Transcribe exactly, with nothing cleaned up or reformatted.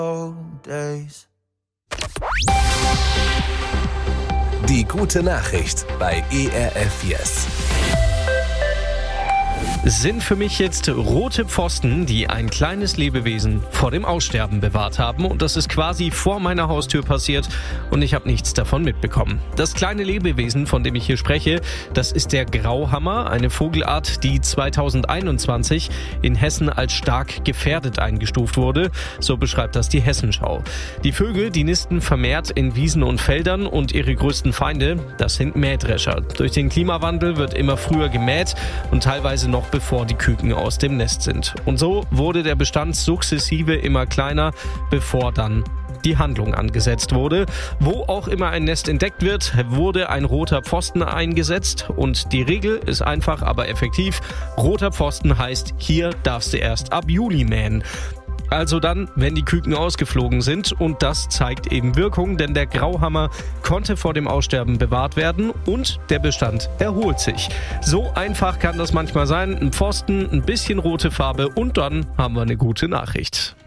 days. Die gute Nachricht bei E R F Yes. Sind für mich jetzt rote Pfosten, die ein kleines Lebewesen vor dem Aussterben bewahrt haben. Und das ist quasi vor meiner Haustür passiert und ich habe nichts davon mitbekommen. Das kleine Lebewesen, von dem ich hier spreche, das ist der Grauhammer, eine Vogelart, die zweitausendeinundzwanzig in Hessen als stark gefährdet eingestuft wurde. So beschreibt das die Hessenschau. Die Vögel, die nisten vermehrt in Wiesen und Feldern und ihre größten Feinde, das sind Mähdrescher. Durch den Klimawandel wird immer früher gemäht und teilweise noch bevor die Küken aus dem Nest sind. Und so wurde der Bestand sukzessive immer kleiner, bevor dann die Handlung angesetzt wurde. Wo auch immer ein Nest entdeckt wird, wurde ein roter Pfosten eingesetzt und die Regel ist einfach, aber effektiv. Roter Pfosten heißt, hier darfst du erst ab Juli mähen. Also dann, wenn die Küken ausgeflogen sind, und das zeigt eben Wirkung, denn der Grauhammer konnte vor dem Aussterben bewahrt werden und der Bestand erholt sich. So einfach kann das manchmal sein, ein Pfosten, ein bisschen rote Farbe und dann haben wir eine gute Nachricht.